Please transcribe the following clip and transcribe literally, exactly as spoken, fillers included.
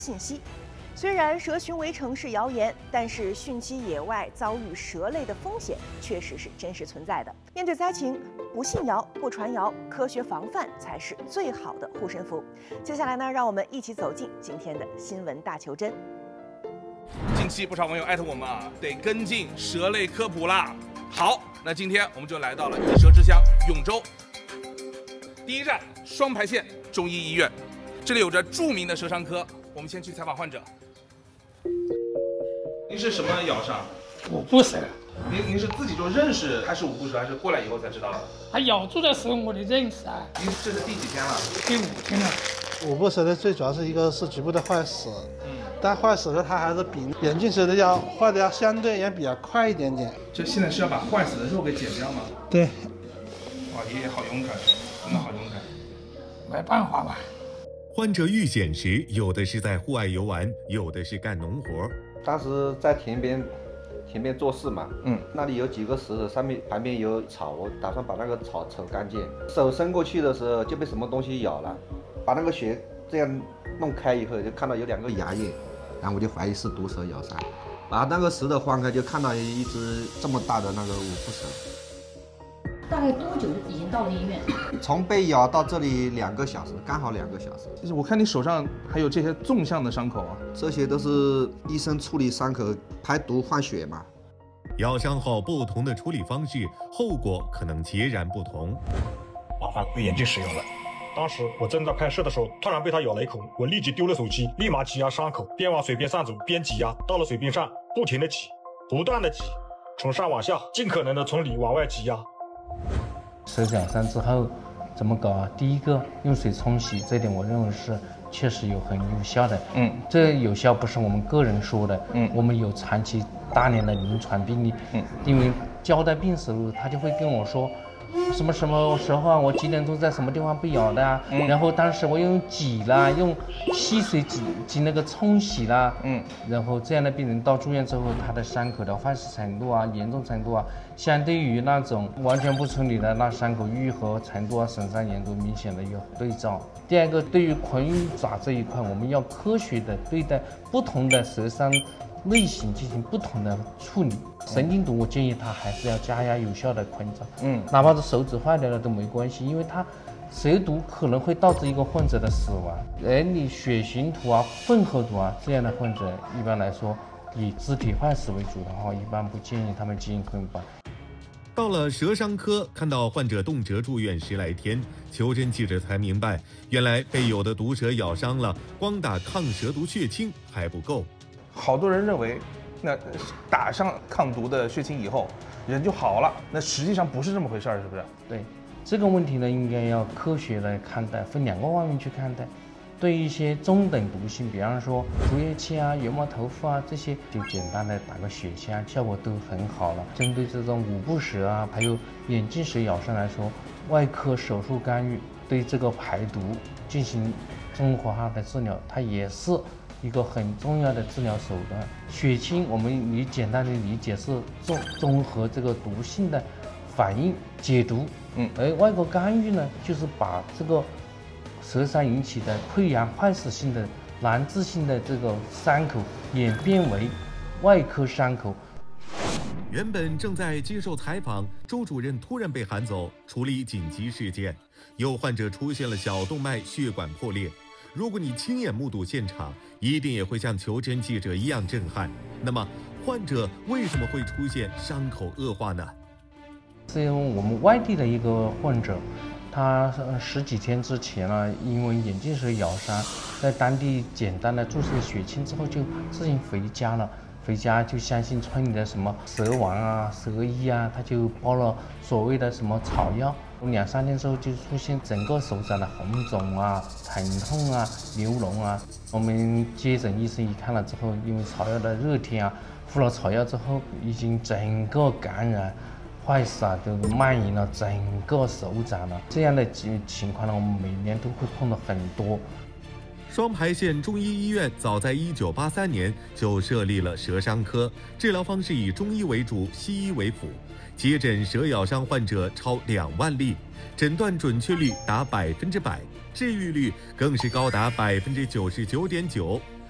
信息。虽然蛇群围城是谣言，但是汛期野外遭遇蛇类的风险确实是真实存在的。面对灾情，不信谣、不传谣，科学防范才是最好的护身符。接下来呢，让我们一起走进今天的新闻大求真。 近期不少网友艾特我们啊，得跟进蛇类科普啦。好，那今天我们就来到了异蛇之乡永州，第一站双牌县中医医院，这里有着著名的蛇伤科。我们先去采访患者。您是什么咬伤？ 五步蛇。 您您是自己就认识它是五步蛇，还是过来以后才知道的？ 它咬住的时候我就认识啊。 您这是第几天了？ 第五天了。 五步蛇的最主要是一个是局部的坏死，嗯，但坏死的它还是比眼镜蛇的要坏的要相对也比较快一点点。 这现在是要把坏死的肉给剪掉吗？ 对。 哇，爷爷好勇敢，真的好勇敢。 没办法吧。 患者遇险时，有的是在户外游玩，有的是干农活。 当时在田边，田边做事嘛， 嗯， 那里有几个石头，上面旁边有草，我打算把那个草抽干净。手伸过去的时候就被什么东西咬了，把那个血这样弄开以后，就看到有两个牙印，然后我就怀疑是毒蛇咬伤。把那个石头翻开，就看到一只这么大的那个五步蛇。 大概多久已经到了医院？ 从被咬到这里两个小时，刚好两个小时。 就是我看你手上还有这些纵向的伤口啊， 这些都是医生处理伤口排毒换血嘛。 咬伤后不同的处理方式，后果可能截然不同。 麻烦贵眼镜使用了。当时我正在拍摄的时候，突然被它咬了一口，我立即丢了手机，立马挤压伤口，边往水边上走边挤压，到了水边上不停的挤，不断的挤，从上往下，尽可能的从里往外挤压。 蛇咬伤之后怎么搞啊？第一个用水冲洗，这点我认为是确实有很有效的。嗯，这有效不是我们个人说的，嗯，我们有长期大量的临床病例。嗯，因为交代病时候，他就会跟我说。什么什么时候啊？我几点钟在什么地方被咬的啊？嗯、然后当时我用挤啦，用溪水挤挤那个冲洗啦，嗯，然后这样的病人到住院之后，他的伤口的坏死程度啊、严重程度啊，相对于那种完全不处理的那伤口愈合程度啊、损伤严重明显的有对照。第二个，对于昆鱼爪这一块，我们要科学的对待不同的蛇伤类型进行不同的处理。神经毒，我建议他还是要加压有效的昆爪，嗯，哪怕是手指坏掉了都没关系，因为它蛇毒可能会导致一个患者的死亡。而你血型毒啊、混合毒啊这样的患者，一般来说以肢体坏死为主的话，一般不建议他们进行昆爪。 到了蛇伤科，看到患者动辄住院十来天，求真记者才明白，原来被有的毒蛇咬伤了，光打抗蛇毒血清还不够。 好多人认为，那打上抗毒的血清以后，人就好了。那实际上不是这么回事儿，是不是？ 对，这个问题呢，应该要科学的看待，分两个方面去看待。对一些中等毒性，比方说竹叶青啊、油毛头腹啊这些，就简单的打个血清，效果都很好了。针对这种五步蛇啊，还有眼镜蛇咬伤来说，外科手术干预对这个排毒进行综合化的治疗，它也是一个很重要的治疗手段。血清我们你简单的理解是综综合这个毒性的反应解毒，嗯，而外科干预呢，就是把这个蛇伤引起的溃疡坏死性的难治性的这个伤口演变为外科伤口。 原本正在接受采访，周主任突然被喊走，处理紧急事件。有患者出现了小动脉血管破裂。如果你亲眼目睹现场，一定也会像求真记者一样震撼。那么，患者为什么会出现伤口恶化呢？ 是因为我们外地的一个患者，他十几天之前呢，因为眼镜蛇咬伤，在当地简单的注射血清之后，就自行回家了。回家就相信村里的什么蛇丸啊、蛇医啊，他就包了所谓的什么草药。两三天之后就出现整个手掌的红肿啊、疼痛啊、流脓啊。我们接诊医生一看了之后，因为草药的热天啊，敷了草药之后，已经整个感染、坏死啊，都蔓延了整个手掌了。这样的情况呢，我们每年都会碰到很多。 双牌县中医医院早在一九八三年就设立了蛇伤科，治疗方式以中医为主，西医为辅，接诊蛇咬伤患者超两万例，诊断准确率达百分之百，治愈率更是高达百分之九十九点九。